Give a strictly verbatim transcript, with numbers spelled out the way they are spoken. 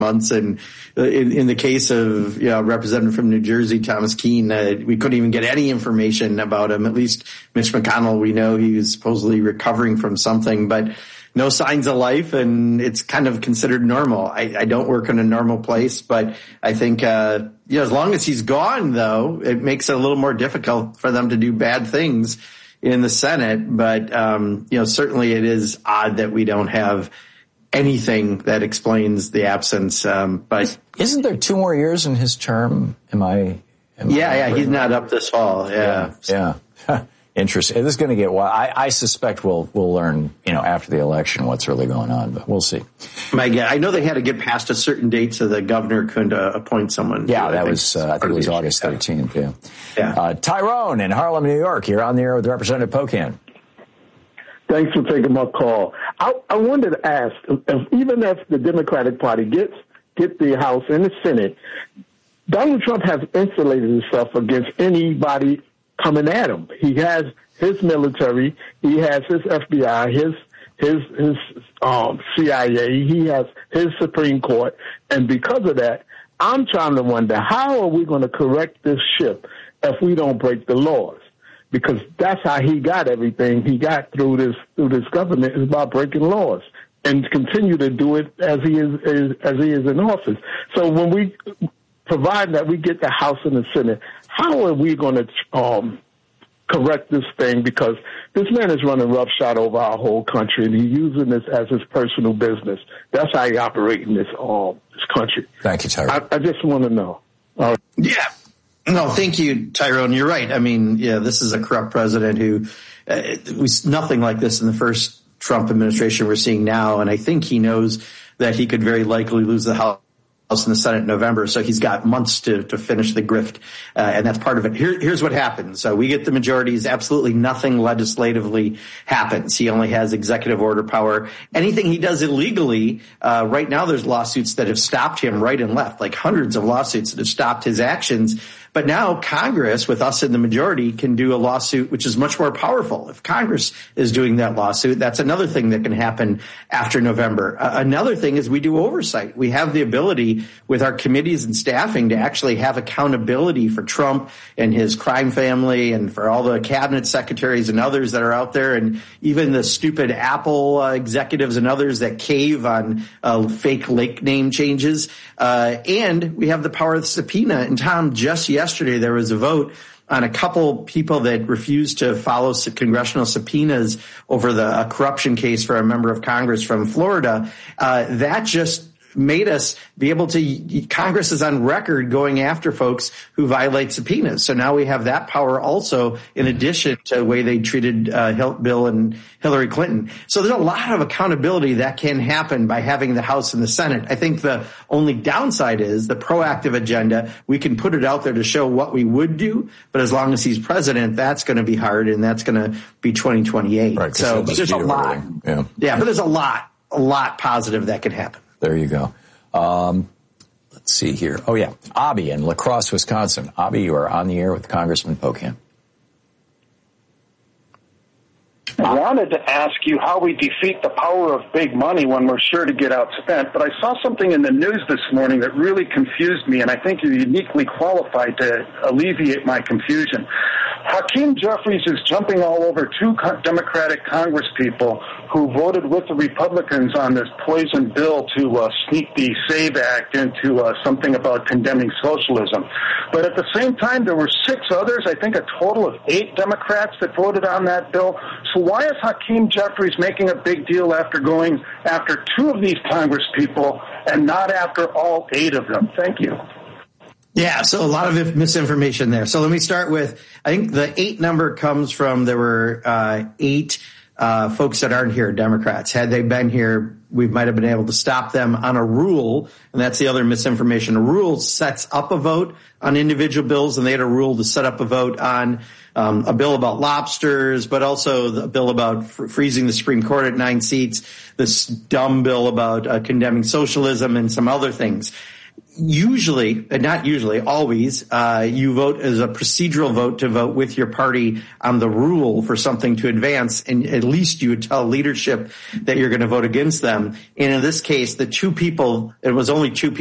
months. And in, in the case of, you know, Representative from New Jersey, Thomas Keene, uh, we couldn't even get any information about him. At least Mitch McConnell, we know he was supposedly recovering from something, but no signs of life, and it's kind of considered normal. I, I don't work in a normal place, but I think, uh, you know, as long as he's gone, though, it makes it a little more difficult for them to do bad things in the Senate. But, um, you know, certainly it is odd that we don't have anything that explains the absence. Um, but isn't there two more years in his term? Am I? Am yeah, I yeah, he's not up this fall. Yeah, yeah. yeah. Interesting. This is going to get wild. I, I suspect we'll we'll learn, you know, after the election what's really going on, but we'll see. My, I know they had to get past a certain date so the governor couldn't uh, appoint someone. Yeah, that was uh, I think it was August thirteenth. Yeah. Yeah. Uh, Tyrone in Harlem, New York. You're on the air with Representative Pocan. Thanks for taking my call. I, I wanted to ask, if, even if the Democratic Party gets get the House and the Senate, Donald Trump has insulated himself against anybody coming at him. He has his military, he has his F B I, his his his um, C I A, he has his Supreme Court, and because of that, I'm trying to wonder, how are we going to correct this ship if we don't break the laws? Because that's how he got everything he got through this through this government, is by breaking laws, and continue to do it as he is, is as he is in office. So when we provide that we get the House and the Senate, how are we going to um, correct this thing? Because this man is running roughshod over our whole country, and he's using this as his personal business. That's how he operates in this um this country. Thank you, Tyrone. I, I just want to know. Uh, yeah. No, thank you, Tyrone. You're right. I mean, yeah, this is a corrupt president who uh, was nothing like this in the first Trump administration we're seeing now. And I think he knows that he could very likely lose the House and the Senate in November. So he's got months to, to finish the grift. Uh, and that's part of it. Here, here's what happens. So we get the majorities. Absolutely nothing legislatively happens. He only has executive order power. Anything he does illegally, uh, right now there's lawsuits that have stopped him right and left, like hundreds of lawsuits that have stopped his actions. But now Congress, with us in the majority, can do a lawsuit which is much more powerful. If Congress is doing that lawsuit, that's another thing that can happen after November. Uh, another thing is we do oversight. We have the ability with our committees and staffing to actually have accountability for Trump and his crime family, and for all the cabinet secretaries and others that are out there, and even the stupid Apple uh, executives and others that cave on uh, fake lake name changes. Uh, and we have the power of the subpoena. And Tom, just yesterday, Yesterday, there was a vote on a couple people that refused to follow congressional subpoenas over the a corruption case for a member of Congress from Florida. Uh, that just made us be able to, Congress is on record going after folks who violate subpoenas. So now we have that power also, in addition to the way they treated uh, Bill and Hillary Clinton. So there's a lot of accountability that can happen by having the House and the Senate. I think the only downside is the proactive agenda. We can put it out there to show what we would do, but as long as he's president, that's going to be hard, and that's going to be twenty twenty-eight. Right, so but there's a lot. Yeah. yeah, but there's a lot, a lot positive that can happen. There you go. Um, let's see here. Oh, yeah. Abby in La Crosse, Wisconsin. Abby, you are on the air with Congressman Pocan. I wanted to ask you how we defeat the power of big money when we're sure to get outspent, but I saw something in the news this morning that really confused me, and I think you're uniquely qualified to alleviate my confusion. Hakeem Jeffries is jumping all over two Democratic congresspeople who voted with the Republicans on this poison bill to uh, sneak the SAVE Act into uh, something about condemning socialism. But at the same time, there were six others, I think a total of eight Democrats that voted on that bill. So why is Hakeem Jeffries making a big deal after going after two of these congresspeople and not after all eight of them? Thank you. Yeah, so a lot of misinformation there. So let me start with, I think the eight number comes from, there were uh, eight uh, folks that aren't here, Democrats. Had they been here, we might have been able to stop them on a rule, and that's the other misinformation. A rule sets up a vote on individual bills, and they had a rule to set up a vote on um, a bill about lobsters, but also the bill about fr- freezing the Supreme Court at nine seats, this dumb bill about uh, condemning socialism, and some other things. Usually, not usually, always, uh, you vote as a procedural vote to vote with your party on the rule for something to advance, and at least you would tell leadership that you're going to vote against them. And in this case, the two people, it was only two people